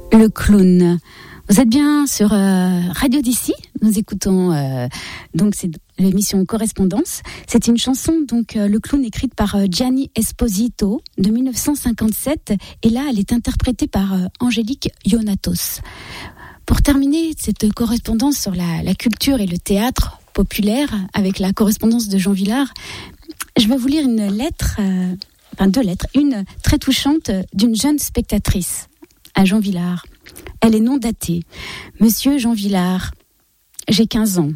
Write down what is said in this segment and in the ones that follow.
Le clown. Vous êtes bien sur Radio d'ici. Nous écoutons donc c'est l'émission Correspondance. C'est une chanson donc Le clown écrite par Gianni Esposito de 1957 et là elle est interprétée par Angélique Ionatos. Pour terminer cette correspondance sur la culture et le théâtre populaire avec la correspondance de Jean Vilar, je vais vous lire une lettre, deux lettres, une très touchante d'une jeune spectatrice à Jean Vilar. Elle est non datée. Monsieur Jean Vilar, j'ai 15 ans.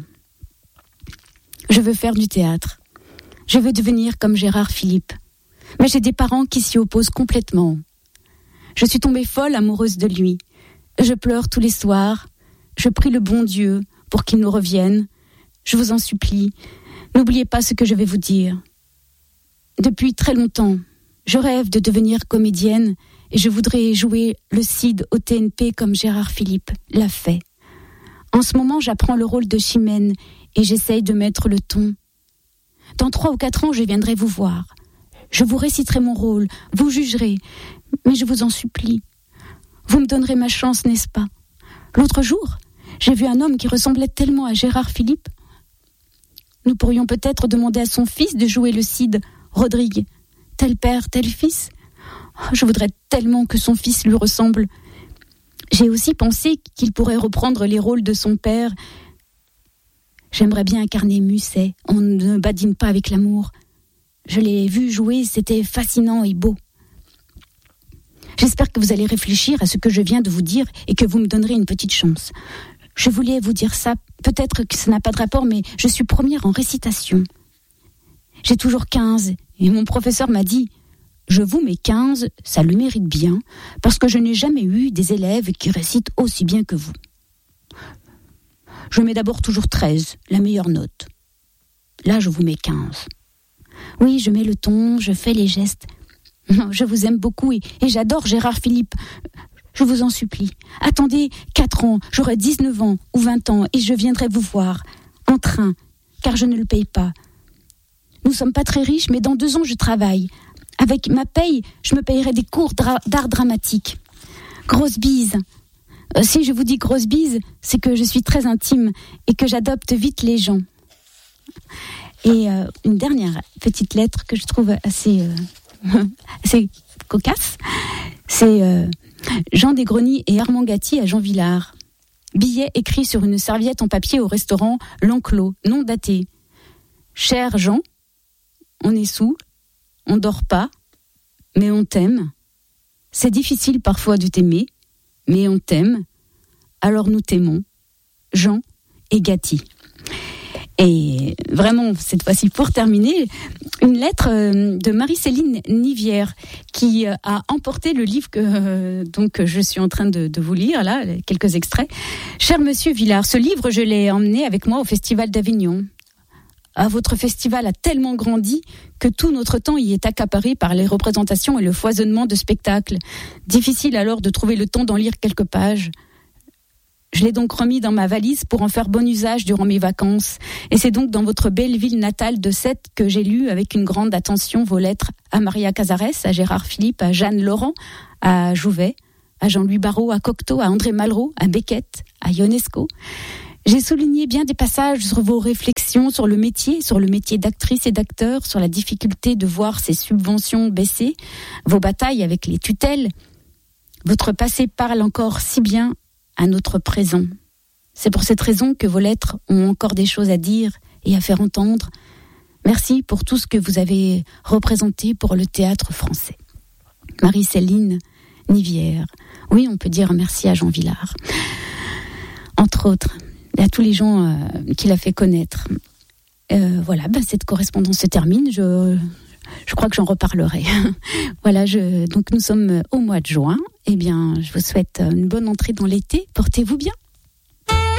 Je veux faire du théâtre. Je veux devenir comme Gérard Philipe. Mais j'ai des parents qui s'y opposent complètement. Je suis tombée folle amoureuse de lui. Je pleure tous les soirs. Je prie le bon Dieu pour qu'il nous revienne. Je vous en supplie, n'oubliez pas ce que je vais vous dire. Depuis très longtemps, je rêve de devenir comédienne et je voudrais jouer le Cid au TNP comme Gérard Philipe l'a fait. En ce moment, j'apprends le rôle de Chimène et j'essaye de mettre le ton. Dans 3 ou 4 ans, je viendrai vous voir. Je vous réciterai mon rôle, vous jugerez, mais je vous en supplie. Vous me donnerez ma chance, n'est-ce pas? L'autre jour, j'ai vu un homme qui ressemblait tellement à Gérard Philipe. Nous pourrions peut-être demander à son fils de jouer le Cid, Rodrigue. Tel père, tel fils. Je voudrais tellement que son fils lui ressemble. J'ai aussi pensé qu'il pourrait reprendre les rôles de son père. J'aimerais bien incarner Musset. On ne badine pas avec l'amour. Je l'ai vu jouer, c'était fascinant et beau. J'espère que vous allez réfléchir à ce que je viens de vous dire et que vous me donnerez une petite chance. Je voulais vous dire ça, peut-être que ça n'a pas de rapport, mais je suis première en récitation. J'ai toujours 15 et mon professeur m'a dit « Je vous mets 15, ça le mérite bien, parce que je n'ai jamais eu des élèves qui récitent aussi bien que vous. » Je mets d'abord toujours 13, la meilleure note. Là, je vous mets 15. Oui, je mets le ton, je fais les gestes. Je vous aime beaucoup et j'adore Gérard Philipe. Je vous en supplie. Attendez 4 ans, j'aurai 19 ans ou 20 ans et je viendrai vous voir, en train, car je ne le paye pas. Nous ne sommes pas très riches, mais dans 2 ans, je travaille. Avec ma paye, je me payerai des cours d'art dramatique. Grosse bise. Si je vous dis grosse bise, c'est que je suis très intime et que j'adopte vite les gens. Et une dernière petite lettre que je trouve assez cocasse, c'est Jean Desgrenies et Armand Gatti à Jean Vilar. Billet écrit sur une serviette en papier au restaurant L'Enclos, non daté. Cher Jean, on est saoul, on dort pas, mais on t'aime. C'est difficile parfois de t'aimer, mais on t'aime. Alors nous t'aimons. Jean et Gatti. Et vraiment, cette fois-ci, pour terminer, une lettre de Marie-Céline Nivière qui a emporté le livre que je suis en train de vous lire, là, quelques extraits. Cher Monsieur Vilar, ce livre, je l'ai emmené avec moi au Festival d'Avignon. Votre festival a tellement grandi que tout notre temps y est accaparé par les représentations et le foisonnement de spectacles. Difficile alors de trouver le temps d'en lire quelques pages. Je l'ai donc remis dans ma valise pour en faire bon usage durant mes vacances. Et c'est donc dans votre belle ville natale de Sète que j'ai lu avec une grande attention vos lettres à Maria Cazares, à Gérard Philipe, à Jeanne Laurent, à Jouvet, à Jean-Louis Barrault, à Cocteau, à André Malraux, à Beckett, à Ionesco. J'ai souligné bien des passages sur vos réflexions sur le métier d'actrice et d'acteur, sur la difficulté de voir ces subventions baisser, vos batailles avec les tutelles. Votre passé parle encore si bien à notre présent. C'est pour cette raison que vos lettres ont encore des choses à dire et à faire entendre. Merci pour tout ce que vous avez représenté pour le théâtre français. Marie-Céline Nivière. Oui, on peut dire merci à Jean Vilar. Entre autres, et à tous les gens qu'il a fait connaître. Voilà, cette correspondance se termine. Je crois que j'en reparlerai. Voilà, donc nous sommes au mois de juin. Eh bien, je vous souhaite une bonne entrée dans l'été. Portez-vous bien.